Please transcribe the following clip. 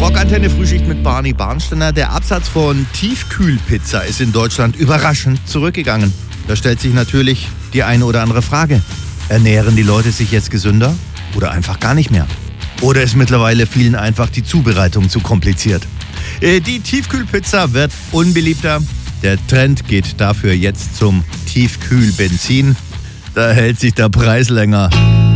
Rockantenne Frühschicht mit Barney Barnsteiner. Der Absatz von Tiefkühlpizza ist in Deutschland überraschend zurückgegangen. Da stellt sich natürlich die eine oder andere Frage. Ernähren die Leute sich jetzt gesünder oder einfach gar nicht mehr? Oder ist mittlerweile vielen einfach die Zubereitung zu kompliziert? Die Tiefkühlpizza wird unbeliebter. Der Trend geht dafür jetzt zum Tiefkühlbenzin. Da hält sich der Preis länger.